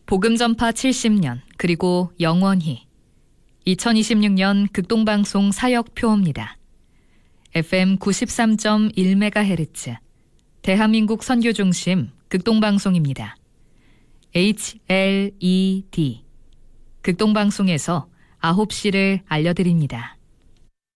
복음전파 70년 그리고 영원히 2026년 극동방송 사역표입니다. FM 93.1MHz 대한민국 선교중심 극동방송입니다. HLED 극동방송에서 9시를 알려드립니다.